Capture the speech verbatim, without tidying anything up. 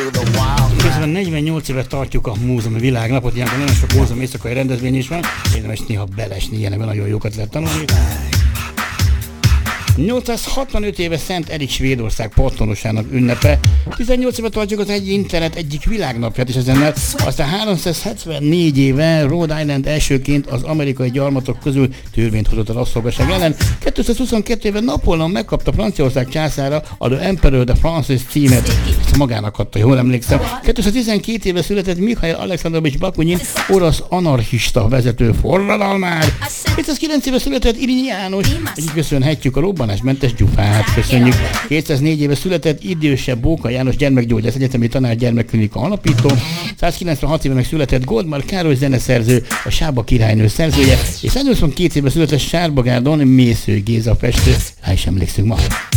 Közben negyvennyolc éve tartjuk a múzeumi világnapot, ilyenkor nagyon sok múzeum éjszakai rendezvény is van, érdemes néha belesni, ilyenekben nagyon jókat lehet tanulni. nyolcszázhatvanöt éve Szent Erik Svédország patronusának ünnepe, tizennyolc éve tartjuk az egy internet egyik világnapját is ezennel, aztán háromszázhetvennégy éve Rhode Island elsőként az amerikai gyarmatok közül törvényt hozott a rabszolgaság ellen, kétszázhuszonkettő éve Napóleon megkapta Franciaország császára a The Emperor de France címet, ezt magának adta, jól emlékszem. kétszáztizenkét éve született Mihail Alexandrovics Bakunin, orosz anarchista vezető forradalmár. kétszázkilenc éve született Irinyi János, így köszönhetjük a robbanásmentes gyufát, köszönjük. kétszáznégy éve született idősebb Bóka János gyermekgyógyász egyetemi tanár, gyermekklinika alapító. százkilencvenhat éve meg született Goldmar Károly zeneszerző, a Sába királynő szerzője, és száznyolcvankét éve született Sárba Gárdon Mésző Géza festő, rá is emlékszünk ma.